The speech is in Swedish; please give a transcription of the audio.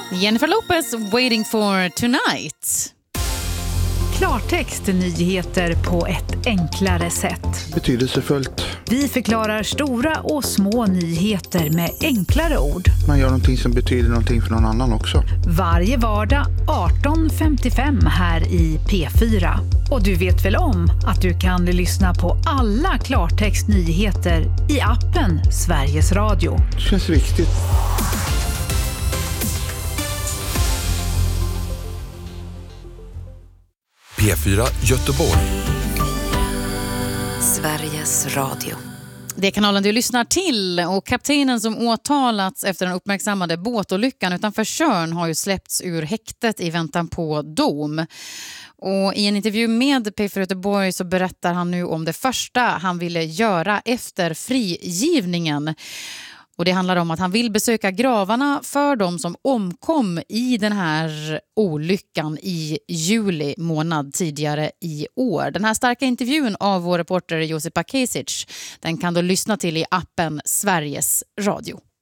Jennifer Lopez, Waiting for Tonight. Klartext, nyheter på ett enklare sätt. Betydelsefullt. Vi förklarar stora och små nyheter med enklare ord. Man gör någonting som betyder någonting för någon annan också. Varje vardag 18:55 här i P4. Och du vet väl om att du kan lyssna på alla Klartext nyheter i appen Sveriges Radio. Det känns viktigt. P4 Göteborg. Sveriges Radio. Det är kanalen du lyssnar till, och kaptenen som åtalats efter den uppmärksammade båtolyckan utanför Tjörn har ju släppts ur häktet i väntan på dom. Och i en intervju med P4 Göteborg så berättar han nu om det första han ville göra efter frigivningen. Och det handlar om att han vill besöka gravarna för de som omkom i den här olyckan i juli månad tidigare i år. Den här starka intervjun av vår reporter Josipa Kesic, den kan du lyssna till i appen Sveriges Radio.